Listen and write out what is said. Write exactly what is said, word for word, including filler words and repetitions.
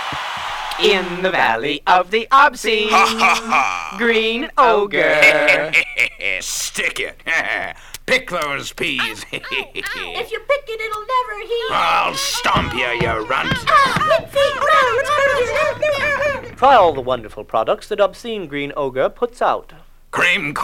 In the valley of the obscene green ogre. Stick it. Pick those peas. If you pick it, it'll never heal. I'll stomp you, you runt. Try all the wonderful products that Obscene Green Ogre puts out. Cream corn.